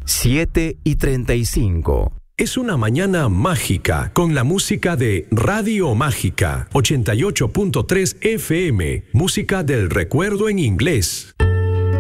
7:35. Es una mañana mágica con la música de Radio Mágica 88.3 FM, música del recuerdo en inglés.